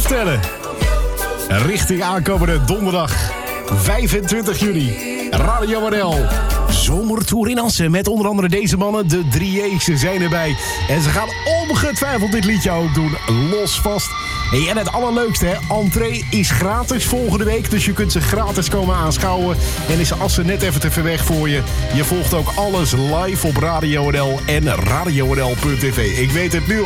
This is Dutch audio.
stellen. Richting aankomende donderdag 25 juni. Radio NL. Zomertour in Assen met onder andere deze mannen. De 3J's zijn erbij. En ze gaan ongetwijfeld dit liedje ook doen. Los vast. Hey, en het allerleukste, hè? Entree is gratis volgende week. Dus je kunt ze gratis komen aanschouwen. En is Assen net even te ver weg voor je. Je volgt ook alles live op Radio NL en radionl.tv. Ik weet het nu al.